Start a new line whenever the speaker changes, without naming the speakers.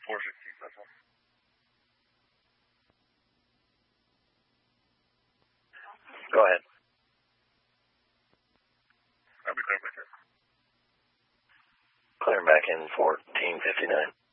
416, that's all.
Go ahead.
I'll be clear back here.
Clear back in 1459.